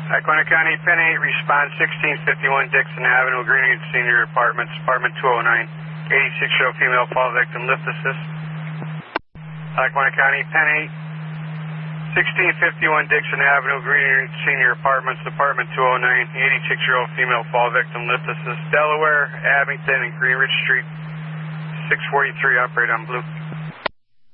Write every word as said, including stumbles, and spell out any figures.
Lackawanna County, Pen eight, response sixteen fifty-one Dixon Avenue, Greenwood Senior Apartments, apartment two oh nine, eighty-six-year-old female fall victim, lift assist. Lackawanna County, Pen eight, sixteen fifty-one Dixon Avenue, Greenwood Senior Apartments, apartment two oh nine, eighty-six-year-old female fall victim, lift assist. Delaware, Abington, and Greenridge Street, six forty-three, operate on blue.